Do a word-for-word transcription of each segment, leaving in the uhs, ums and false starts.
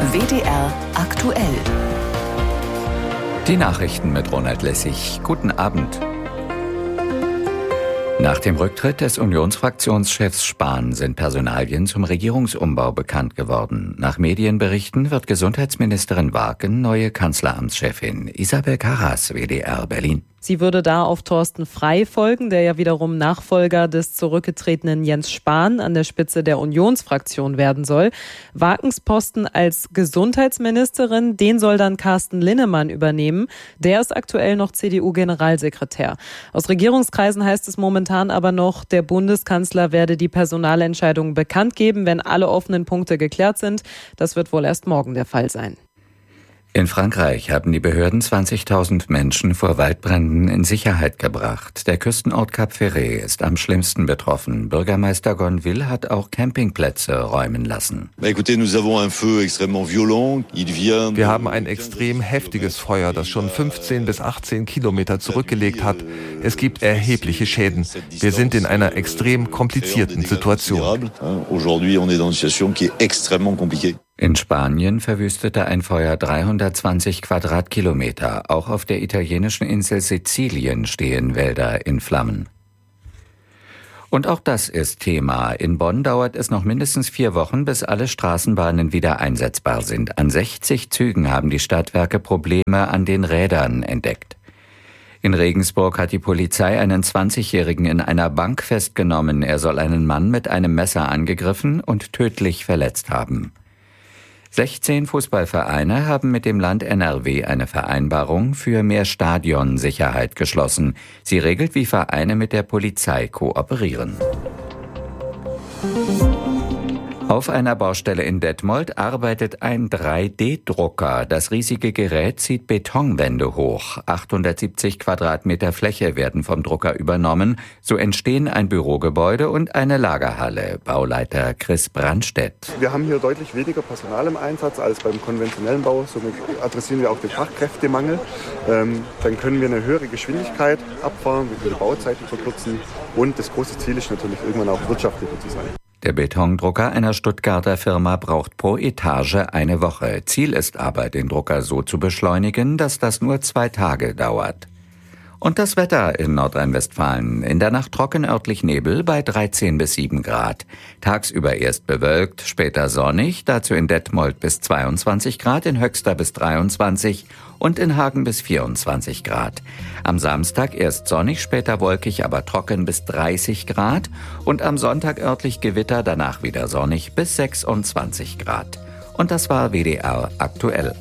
W D R aktuell. Die Nachrichten mit Ronald Lessig. Guten Abend. Nach dem Rücktritt des Unionsfraktionschefs Spahn sind Personalien zum Regierungsumbau bekannt geworden. Nach Medienberichten wird Gesundheitsministerin Warken neue Kanzleramtschefin. Isabel Karras, W D R Berlin. Sie würde da auf Thorsten Frey folgen, der ja wiederum Nachfolger des zurückgetretenen Jens Spahn an der Spitze der Unionsfraktion werden soll. Warkens Posten als Gesundheitsministerin, den soll dann Carsten Linnemann übernehmen. Der ist aktuell noch C D U-Generalsekretär. Aus Regierungskreisen heißt es momentan aber noch, der Bundeskanzler werde die Personalentscheidung bekannt geben, wenn alle offenen Punkte geklärt sind. Das wird wohl erst morgen der Fall sein. In Frankreich haben die Behörden zwanzigtausend Menschen vor Waldbränden in Sicherheit gebracht. Der Küstenort Cap Ferret ist am schlimmsten betroffen. Bürgermeister Gonville hat auch Campingplätze räumen lassen. Wir haben ein extrem heftiges Feuer, das schon fünfzehn bis achtzehn Kilometer zurückgelegt hat. Es gibt erhebliche Schäden. Wir sind in einer extrem komplizierten Situation. In Spanien verwüstete ein Feuer dreihundertzwanzig Quadratkilometer. Auch auf der italienischen Insel Sizilien stehen Wälder in Flammen. Und auch das ist Thema. In Bonn dauert es noch mindestens vier Wochen, bis alle Straßenbahnen wieder einsetzbar sind. An sechzig Zügen haben die Stadtwerke Probleme an den Rädern entdeckt. In Regensburg hat die Polizei einen zwanzigjährigen in einer Bank festgenommen. Er soll einen Mann mit einem Messer angegriffen und tödlich verletzt haben. sechzehn Fußballvereine haben mit dem Land N R W eine Vereinbarung für mehr Stadionsicherheit geschlossen. Sie regelt, wie Vereine mit der Polizei kooperieren. Auf einer Baustelle in Detmold arbeitet ein drei D Drucker. Das riesige Gerät zieht Betonwände hoch. achthundertsiebzig Quadratmeter Fläche werden vom Drucker übernommen. So entstehen ein Bürogebäude und eine Lagerhalle. Bauleiter Chris Brandstedt. Wir haben hier deutlich weniger Personal im Einsatz als beim konventionellen Bau. Somit adressieren wir auch den Fachkräftemangel. Ähm, dann können wir eine höhere Geschwindigkeit abfahren, wir können die Bauzeiten verkürzen. Und das große Ziel ist natürlich, irgendwann auch wirtschaftlicher zu sein. Der Betondrucker einer Stuttgarter Firma braucht pro Etage eine Woche. Ziel ist aber, den Drucker so zu beschleunigen, dass das nur zwei Tage dauert. Und das Wetter in Nordrhein-Westfalen. In der Nacht trocken, örtlich Nebel bei dreizehn bis sieben Grad. Tagsüber erst bewölkt, später sonnig, dazu in Detmold bis zweiundzwanzig Grad, in Höxter bis dreiundzwanzig und in Hagen bis vierundzwanzig Grad. Am Samstag erst sonnig, später wolkig, aber trocken bis dreißig Grad und am Sonntag örtlich Gewitter, danach wieder sonnig bis sechsundzwanzig Grad. Und das war W D R aktuell.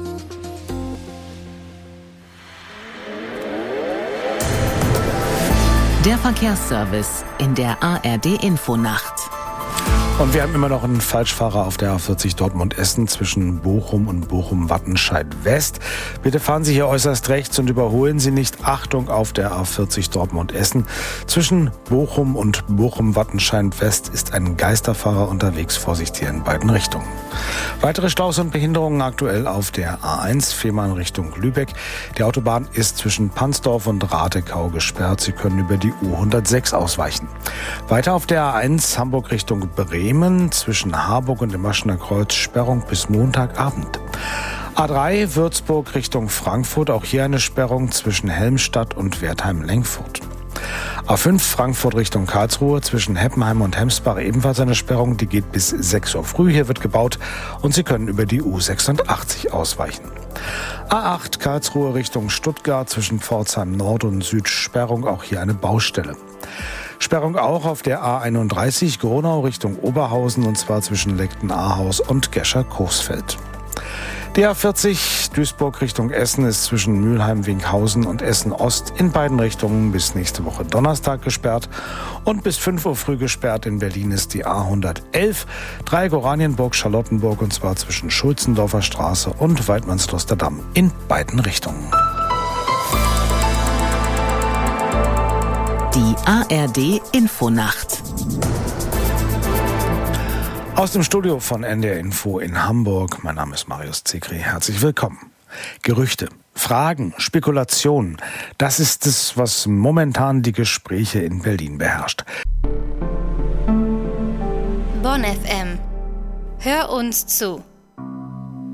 Der Verkehrsservice in der A R D-Infonacht. Und wir haben immer noch einen Falschfahrer auf der A vierzig Dortmund-Essen zwischen Bochum und Bochum-Wattenscheid-West. Bitte fahren Sie hier äußerst rechts und überholen Sie nicht. Achtung auf der A vierzig Dortmund-Essen. Zwischen Bochum und Bochum-Wattenscheid-West ist ein Geisterfahrer unterwegs. Vorsicht hier in beiden Richtungen. Weitere Staus und Behinderungen aktuell auf der A eins, Fehmarn Richtung Lübeck. Die Autobahn ist zwischen Pansdorf und Ratekau gesperrt. Sie können über die U hundertsechs ausweichen. Weiter auf der A eins, Hamburg Richtung Bremen. Zwischen Harburg und dem Maschener Kreuz Sperrung bis Montagabend. A drei, Würzburg Richtung Frankfurt. Auch hier eine Sperrung zwischen Helmstadt und Wertheim-Lenkfurt. A fünf, Frankfurt Richtung Karlsruhe, zwischen Heppenheim und Hemsbach ebenfalls eine Sperrung, die geht bis sechs Uhr früh. Hier wird gebaut und Sie können über die U sechsundachtzig ausweichen. A acht, Karlsruhe Richtung Stuttgart, zwischen Pforzheim Nord und Süd Sperrung, auch hier eine Baustelle. Sperrung auch auf der A einunddreißig, Gronau Richtung Oberhausen, und zwar zwischen Leckten-Ahaus und Gescher-Coesfeld. Die A vierzig, Duisburg Richtung Essen, ist zwischen Mülheim-Winkhausen und Essen-Ost in beiden Richtungen bis nächste Woche Donnerstag gesperrt. Und bis fünf Uhr früh gesperrt in Berlin ist die A hundertelf, Dreieck-Oranienburg-Charlottenburg, und zwar zwischen Schulzendorfer Straße und Weidmannsluster Damm in beiden Richtungen. Die A R D-Infonacht. Aus dem Studio von N D R Info in Hamburg. Mein Name ist Marius Zekri. Herzlich willkommen. Gerüchte, Fragen, Spekulationen. Das ist es, was momentan die Gespräche in Berlin beherrscht. Bonn F M. Hör uns zu.